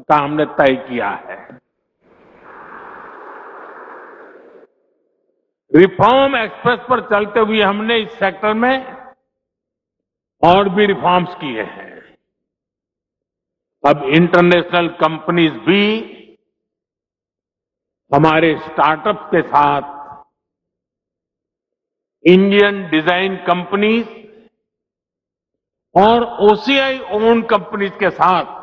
का हमने तय किया है। रिफॉर्म एक्सप्रेस पर चलते हुए हमने इस सेक्टर में और भी रिफॉर्म्स किए हैं। अब इंटरनेशनल कंपनीज भी हमारे स्टार्टअप के साथ इंडियन डिजाइन कंपनीज और ओसीआई ओन कंपनीज के साथ